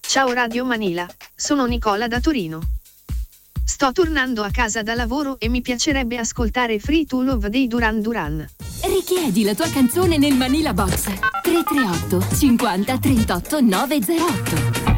Ciao Radio Manila, sono Nicola da Torino. Sto tornando a casa da lavoro e mi piacerebbe ascoltare Free to Love dei Duran Duran. Richiedi la tua canzone nel Manila Box 338 50 38 908.